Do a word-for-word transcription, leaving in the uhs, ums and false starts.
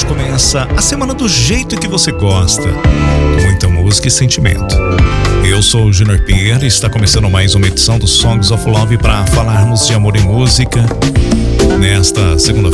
gente começa a semana do jeito que você gosta, com muita música e sentimento. Eu sou o Júnior Pierre e está começando mais uma edição do Songs of Love para falarmos de amor e música. Nesta segunda-feira,